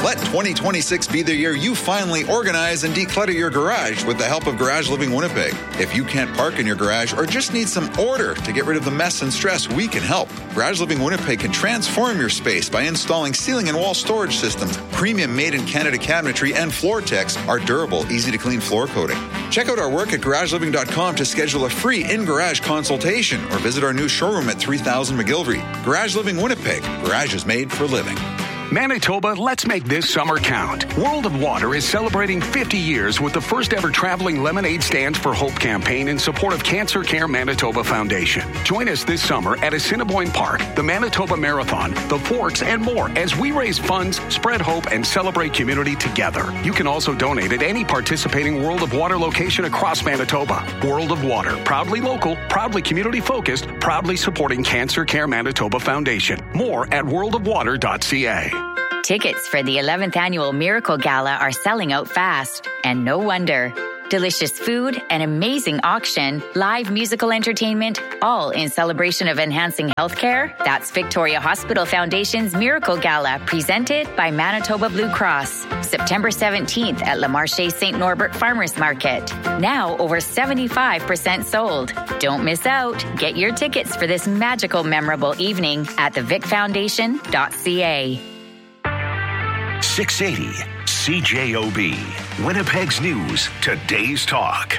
Let 2026 be the year you finally organize and declutter your garage with the help of Garage Living Winnipeg. If you can't park in your garage or just need some order to get rid of the mess and stress, we can help. Garage Living Winnipeg can transform your space by installing ceiling and wall storage systems, premium made-in-Canada cabinetry, and floor techs, our durable, easy-to-clean floor coating. Check out our work at garageliving.com to schedule a free in-garage consultation or visit our new showroom at 3000 McGilvery. Garage Living Winnipeg. Garage is made for living. Manitoba, let's make this summer count. World of Water is celebrating 50 years with the first ever traveling lemonade Stands for Hope campaign in support of Cancer Care Manitoba Foundation. Join us this summer at Assiniboine Park, the Manitoba Marathon, the Forks, and more as we raise funds, spread hope, and celebrate community together. You can also donate at any participating World of Water location across Manitoba. World of Water, proudly local, proudly community-focused, proudly supporting Cancer Care Manitoba Foundation. More at worldofwater.ca. Tickets for the 11th annual Miracle Gala are selling out fast, and no wonder. Delicious food, an amazing auction, live musical entertainment, all in celebration of enhancing healthcare. That's Victoria Hospital Foundation's Miracle Gala, presented by Manitoba Blue Cross. September 17th at Le Marché St. Norbert Farmers Market. Now over 75% sold. Don't miss out. Get your tickets for this magical, memorable evening at thevicfoundation.ca. 680 CJOB, Winnipeg's News, Today's Talk.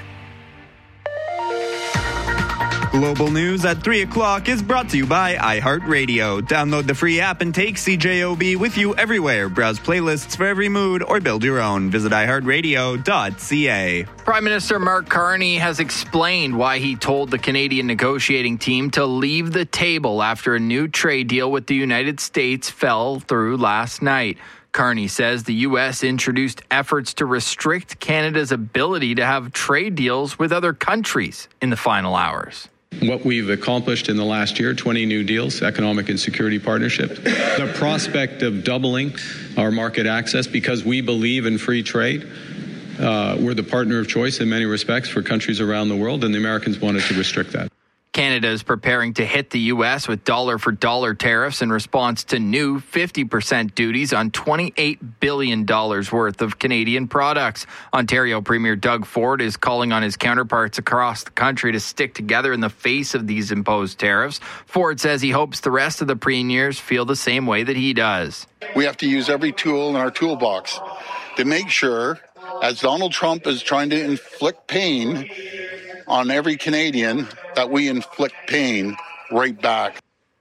Global News at 3 o'clock is brought to you by iHeartRadio. Download the free app and take CJOB with you everywhere. Browse playlists for every mood or build your own. Visit iHeartRadio.ca. Prime Minister Mark Carney has explained why he told the Canadian negotiating team to leave the table after a new trade deal with the United States fell through last night. Carney says the U.S. introduced efforts to restrict Canada's ability to have trade deals with other countries in the final hours. What we've accomplished in the last year, 20 new deals, economic and security partnerships, the prospect of doubling our market access because we believe in free trade. We're the partner of choice in many respects for countries around the world, and the Americans wanted to restrict that. Canada is preparing to hit the U.S. with dollar-for-dollar tariffs in response to new 50% duties on $28 billion worth of Canadian products. Ontario Premier Doug Ford is calling on his counterparts across the country to stick together in the face of these imposed tariffs. Ford says he hopes the rest of the premiers feel the same way that he does. We have to use every tool in our toolbox to make sure, as Donald Trump is trying to inflict pain on every Canadian, that we inflict pain right back.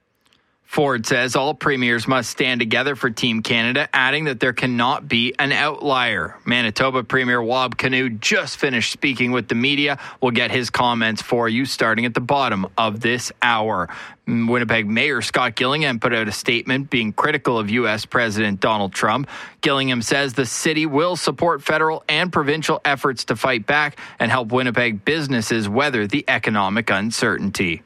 Ford says all premiers must stand together for Team Canada, adding that there cannot be an outlier. Manitoba Premier Wab Kinew just finished speaking with the media. We'll get his comments for you starting at the bottom of this hour. Winnipeg Mayor Scott Gillingham put out a statement being critical of U.S. President Donald Trump. Gillingham says the city will support federal and provincial efforts to fight back and help Winnipeg businesses weather the economic uncertainty.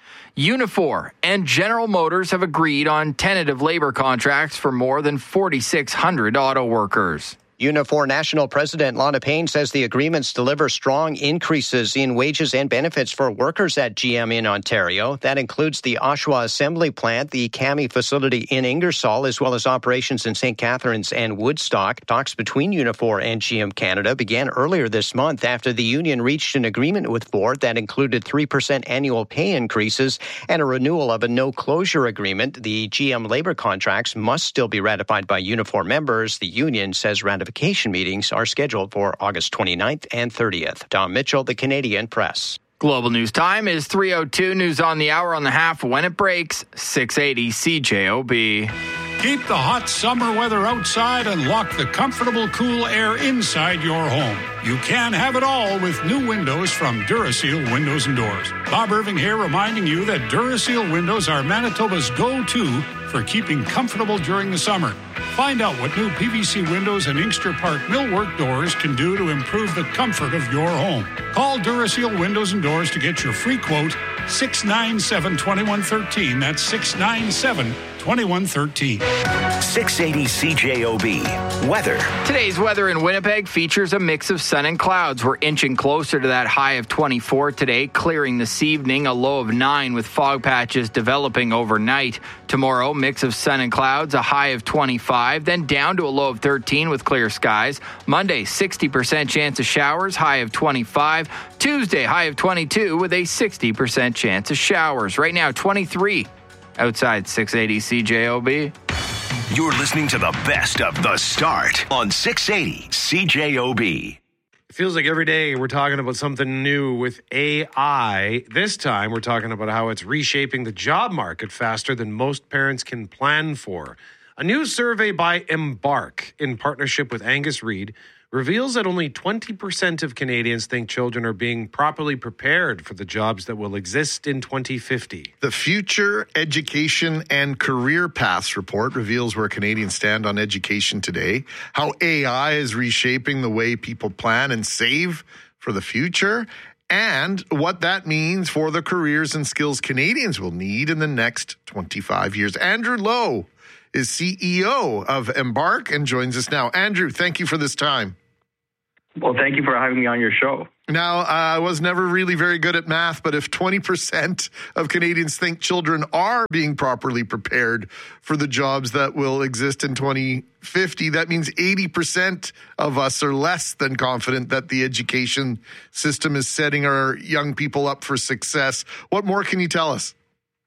Unifor and General Motors have agreed on tentative labor contracts for more than 4,600 auto workers. Unifor National President Lana Payne says the agreements deliver strong increases in wages and benefits for workers at GM in Ontario. That includes the Oshawa Assembly Plant, the CAMI facility in Ingersoll, as well as operations in St. Catharines and Woodstock. Talks between Unifor and GM Canada began earlier this month after the union reached an agreement with Ford that included 3% annual pay increases and a renewal of a no-closure agreement. The GM labor contracts must still be ratified by Unifor members. The union says ratification meetings are scheduled for August 29th and 30th. Tom Mitchell, the Canadian Press. Global News Time is 3:02. News on the hour on the half when it breaks. 680 CJOB. Keep the hot summer weather outside and lock the comfortable, cool air inside your home. You can have it all with new windows from Duraseal Windows and Doors. Bob Irving here reminding you that Duraseal windows are Manitoba's go-to for keeping comfortable during the summer. Find out what new PVC windows and Inkster Park millwork doors can do to improve the comfort of your home. Call Duraseal Windows and Doors to get your free quote, 697-2113. That's 697 2113. 680 CJOB. Weather. Today's weather in Winnipeg features a mix of sun and clouds. We're inching closer to that high of 24 today, clearing this evening, a low of 9 with fog patches developing overnight. Tomorrow, mix of sun and clouds, a high of 25, then down to a low of 13 with clear skies. Monday, 60% chance of showers, high of 25. Tuesday, high of 22 with a 60% chance of showers. Right now, 23 outside 680 CJOB. You're listening to the best of The Start on 680 CJOB. It feels like every day we're talking about something new with AI. This time we're talking about how it's reshaping the job market faster than most parents can plan for. A new survey by Embark in partnership with Angus Reid reveals that only 20% of Canadians think children are being properly prepared for the jobs that will exist in 2050. The Future Education and Career Paths report reveals where Canadians stand on education today, how AI is reshaping the way people plan and save for the future, and what that means for the careers and skills Canadians will need in the next 25 years. Andrew Lowe is CEO of Embark and joins us now. Andrew, thank you for this time. Well, thank you for having me on your show. Now, I was never really very good at math, but if 20% of Canadians think children are being properly prepared for the jobs that will exist in 2050, that means 80% of us are less than confident that the education system is setting our young people up for success. What more can you tell us?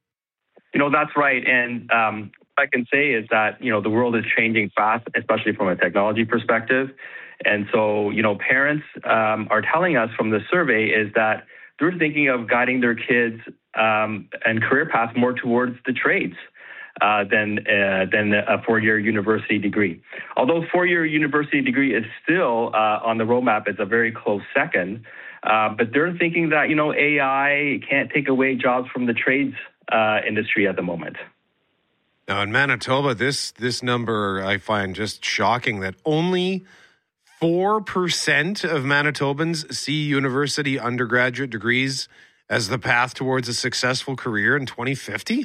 That's right. And I can say is that, the world is changing fast, especially from a technology perspective. And so, parents are telling us from the survey is that they're thinking of guiding their kids and career paths more towards the trades than a four-year university degree. Although four-year university degree is still on the roadmap, it's a very close second. But they're thinking that, AI can't take away jobs from the trades industry at the moment. Now, in Manitoba, this number I find just shocking that only 4% of Manitobans see university undergraduate degrees as the path towards a successful career in 2050?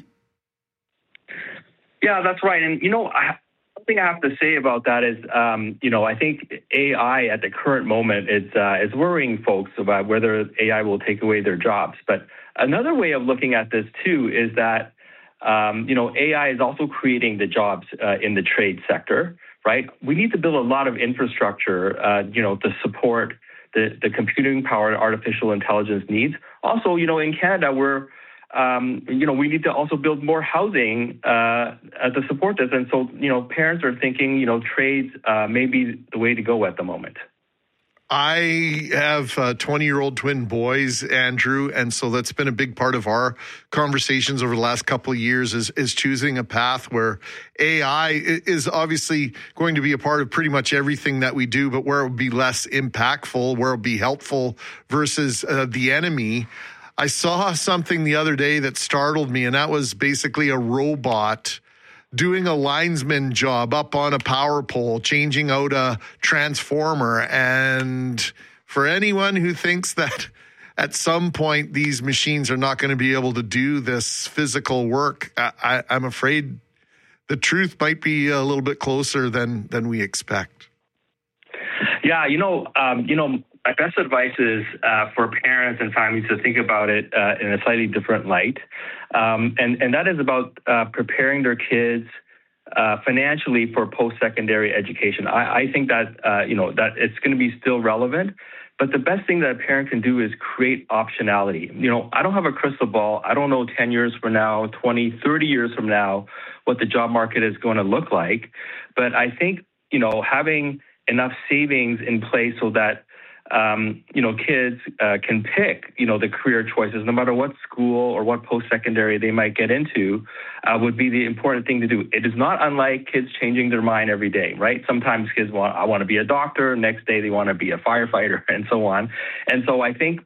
Yeah, that's right. And, something I have to say about that is, I think AI at the current moment is worrying folks about whether AI will take away their jobs. But another way of looking at this, too, is that, AI is also creating the jobs in the trade sector. Right, we need to build a lot of infrastructure, to support the computing power and artificial intelligence needs. Also, in Canada, we need to also build more housing to support this. And so, parents are thinking, trades may be the way to go at the moment. I have 20-year-old twin boys, Andrew, and so that's been a big part of our conversations over the last couple of years is choosing a path where AI is obviously going to be a part of pretty much everything that we do, but where it would be less impactful, where it would be helpful versus the enemy. I saw something the other day that startled me, and that was basically a robot doing a linesman job up on a power pole, changing out a transformer. And for anyone who thinks that at some point these machines are not going to be able to do this physical work, I'm afraid the truth might be a little bit closer than we expect. Yeah, my best advice is for parents and families to think about it in a slightly different light. And that is about preparing their kids financially for post-secondary education. I think that, that it's going to be still relevant. But the best thing that a parent can do is create optionality. I don't have a crystal ball. I don't know 10 years from now, 20, 30 years from now, what the job market is going to look like. But I think, having enough savings in place so that kids can pick, the career choices, no matter what school or what post-secondary they might get into, would be the important thing to do. It is not unlike kids changing their mind every day, right? Sometimes kids I want to be a doctor. Next day they want to be a firefighter and so on. And so I think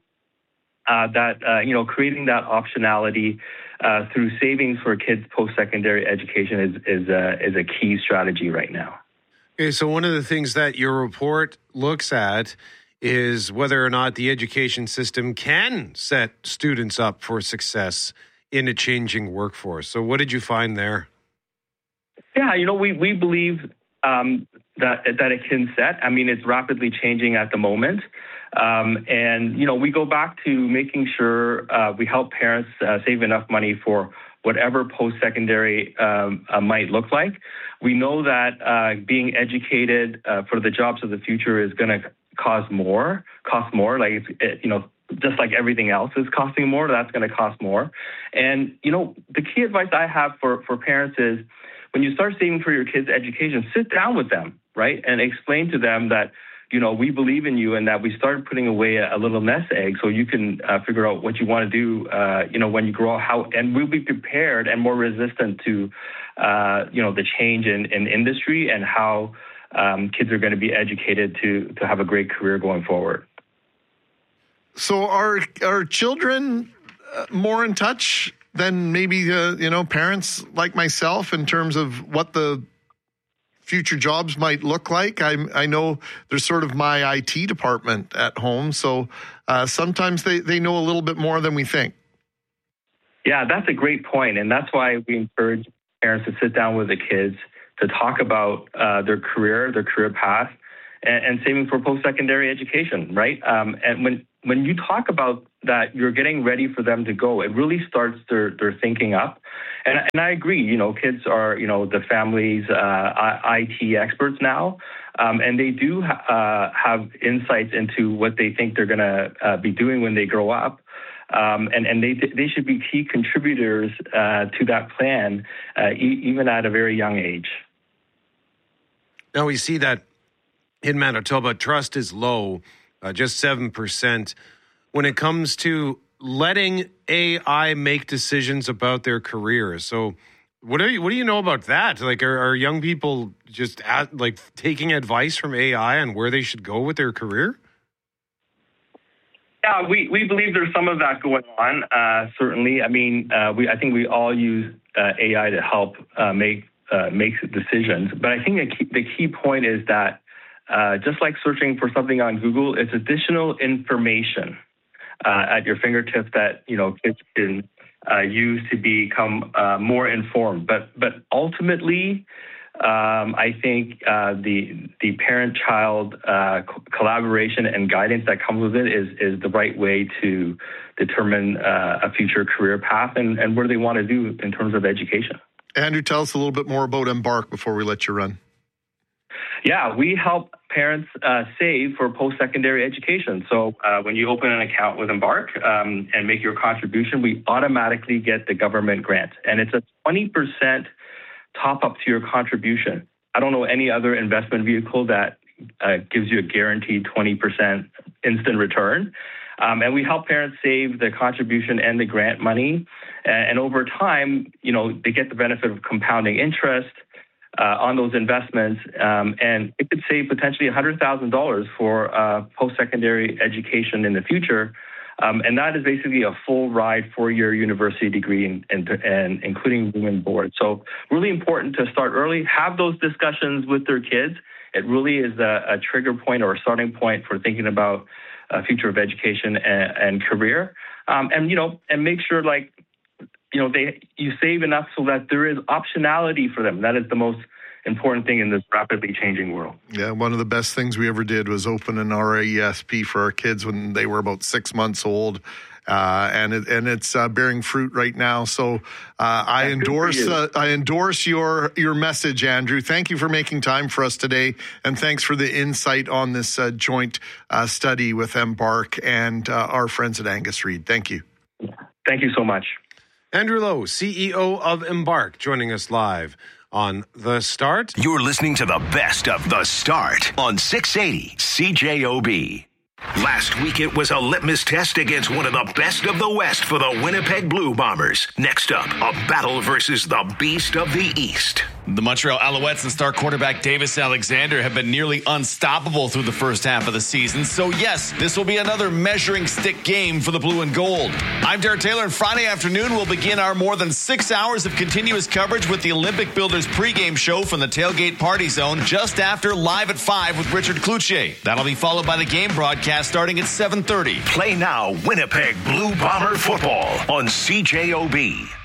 that, creating that optionality through savings for kids' post-secondary education is a key strategy right now. Okay, so one of the things that your report looks at is whether or not the education system can set students up for success in a changing workforce. So what did you find there? Yeah, we believe that it can set. I mean, it's rapidly changing at the moment. And we go back to making sure we help parents save enough money for whatever post-secondary might look like. We know that being educated for the jobs of the future is going to cost more. Like, just like everything else is costing more, that's going to cost more. And, the key advice I have for parents is when you start saving for your kids' education, sit down with them, right? And explain to them that, we believe in you and that we started putting away a little nest egg so you can figure out what you want to do, when you grow up, and we'll be prepared and more resistant to, the change in industry and how kids are going to be educated to have a great career going forward. So are children more in touch than maybe, parents like myself in terms of what the future jobs might look like? I know there's sort of my IT department at home, so sometimes they know a little bit more than we think. Yeah, that's a great point, and that's why we encourage parents to sit down with the kids to talk about their career path, and saving for post-secondary education, right? And when you talk about that, you're getting ready for them to go. It really starts their thinking up. And I agree, kids are, the family's IT experts now. And they do have insights into what they think they're going to be doing when they grow up. And they should be key contributors to that plan, even at a very young age. Now we see that in Manitoba, trust is low, just 7%. When it comes to letting AI make decisions about their careers. So what do you know about that? Like, are young people just taking advice from AI on where they should go with their career? Yeah, we believe there's some of that going on. Certainly, I mean, I think we all use AI to help make decisions. But I think the key point is that just like searching for something on Google, it's additional information at your fingertips that kids can use to become more informed. But ultimately, I think the parent-child collaboration and guidance that comes with it is the right way to determine a future career path and what do they want to do in terms of education. Andrew, tell us a little bit more about Embark before we let you run. Yeah, we help parents save for post-secondary education. So when you open an account with Embark and make your contribution, we automatically get the government grant. And it's a 20% top-up to your contribution. I don't know any other investment vehicle that gives you a guaranteed 20% instant return. And we help parents save the contribution and the grant money. And over time, they get the benefit of compounding interest on those investments, and it could save potentially $100,000 for post-secondary education in the future. And that is basically a full ride 4-year university degree and including room and board. So really important to start early, have those discussions with their kids. It really is a trigger point or a starting point for thinking about future of education and career. And make sure you save enough so that there is optionality for them. That is the most important thing in this rapidly changing world. Yeah, one of the best things we ever did was open an RESP for our kids when they were about 6 months old. And it's bearing fruit right now. So I endorse your message, Andrew. Thank you for making time for us today, and thanks for the insight on this joint study with Embark and our friends at Angus Reid. Thank you. Thank you so much. Andrew Lowe, CEO of Embark, joining us live on The Start. You're listening to the best of The Start on 680 CJOB. Last week, it was a litmus test against one of the best of the West for the Winnipeg Blue Bombers. Next up, a battle versus the Beast of the East. The Montreal Alouettes and star quarterback Davis Alexander have been nearly unstoppable through the first half of the season. So yes, this will be another measuring stick game for the blue and gold. I'm Derek Taylor, and Friday afternoon we'll begin our more than 6 hours of continuous coverage with the Olympic Builders pregame show from the Tailgate Party Zone just after Live at 5 with Richard Cloutier. That'll be followed by the game broadcast starting at 7:30. Play now Winnipeg Blue Bomber football on CJOB.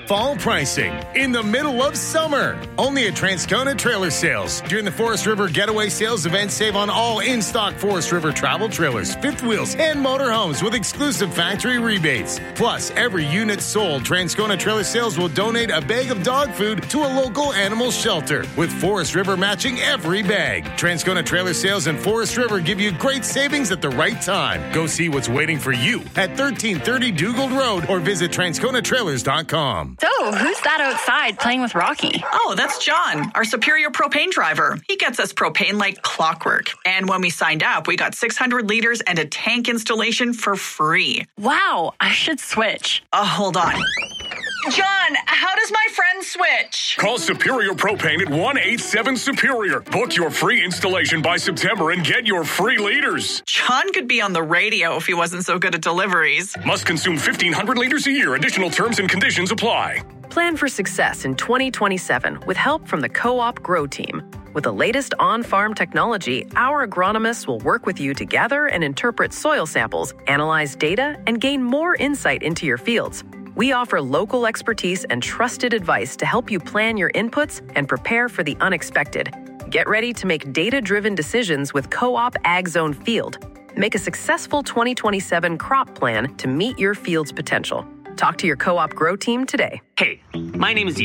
fall pricing in the middle of summer. Only at Transcona Trailer Sales. During the Forest River Getaway Sales event, save on all in-stock Forest River travel trailers, fifth wheels, and motorhomes with exclusive factory rebates. Plus, every unit sold, Transcona Trailer Sales will donate a bag of dog food to a local animal shelter, with Forest River matching every bag. Transcona Trailer Sales and Forest River give you great savings at the right time. Go see what's waiting for you at 1330 Dugald Road or visit TransconaTrailers.com. So, who's that outside playing with Rocky? Oh, that's John, our Superior propane driver. He gets us propane like clockwork. And when we signed up, we got 600 liters and a tank installation for free. Wow, I should switch. Hold on. John, how does my friend switch? Call Superior Propane at 1-87-SUPERIOR. Book your free installation by September and get your free liters. John could be on the radio if he wasn't so good at deliveries. Must consume 1,500 liters a year. Additional terms and conditions apply. Plan for success in 2027 with help from the Co-op Grow Team. With the latest on-farm technology, our agronomists will work with you to gather and interpret soil samples, analyze data, and gain more insight into your fields. We offer local expertise and trusted advice to help you plan your inputs and prepare for the unexpected. Get ready to make data-driven decisions with Co-op Ag Zone Field. Make a successful 2027 crop plan to meet your field's potential. Talk to your Co-op Grow Team today. Hey, my name is